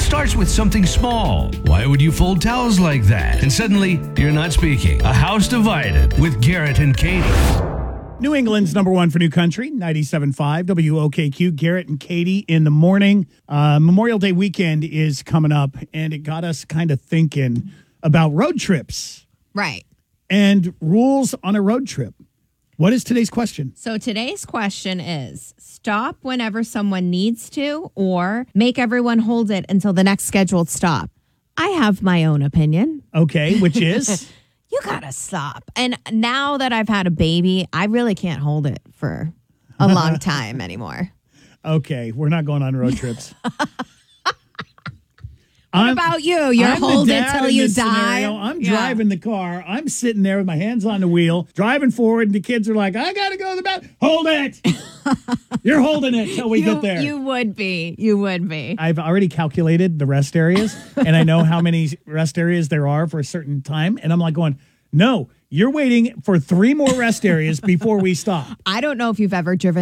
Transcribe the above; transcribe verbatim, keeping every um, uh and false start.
starts with something small. Why would you fold towels like that? And suddenly, you're not speaking. A house divided with Garrett and Katie. New England's number one for new country, ninety-seven point five W O K Q. Garrett and Katie in the morning. Uh, Memorial Day weekend is coming up, and it got us kind of thinking about road trips. Right. And rules on a road trip. What is today's question? So today's question is, stop whenever someone needs to, or make everyone hold it until the next scheduled stop. I have my own opinion. Okay, which is? You gotta stop. And now that I've had a baby, I really can't hold it for a long time anymore. Okay, we're not going on road trips. What I'm, about you? You're I'm hold the it dad till in you this die. scenario. I'm Yeah. driving the car. I'm sitting there with my hands on the wheel, driving forward, and the kids are like, I got to go to the bathroom. Hold it. You're holding it till we you, get there. You would be. You would be. I've already calculated the rest areas, and I know how many rest areas there are for a certain time. And I'm like going, no, you're waiting for three more rest areas before we stop. I don't know if you've ever driven